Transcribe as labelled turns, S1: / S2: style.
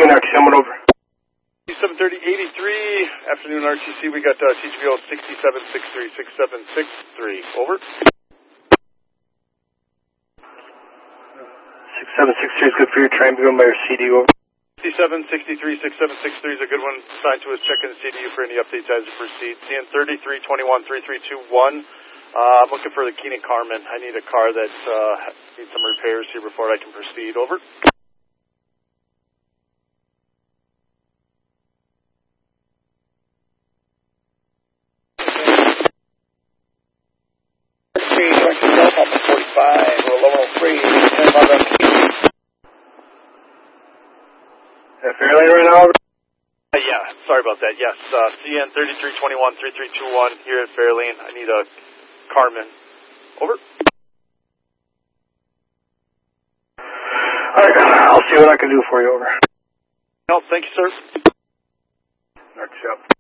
S1: afternoon, RTC, over.
S2: 730-83, afternoon RTC, we got TGVO 6763, 6763, over.
S1: 6763 is good for your train, begin by your CD, over.
S2: 6763, 6763 is a good one, assigned to us, check in the CDU for any updates as you proceed. CN 3321, 3321, I'm looking for the Keenan Carmen. I need a car that needs some repairs here before I can proceed, over.
S3: Delta 45, or 1103,
S1: Fairlane right now, over.
S2: Yeah, sorry about that, yes. CN 3321, 3321 here at Fairlane. I need a Carmen, over.
S1: Alright, I'll see what I can do for you, over.
S2: No, thank you, sir.
S1: RTC.